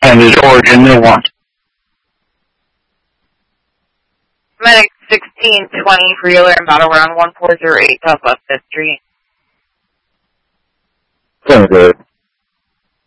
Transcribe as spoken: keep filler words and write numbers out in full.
and is origin new one? Medic sixteen twenty for Euler and battle round one four zero eight Southwest fifth Street. Senator.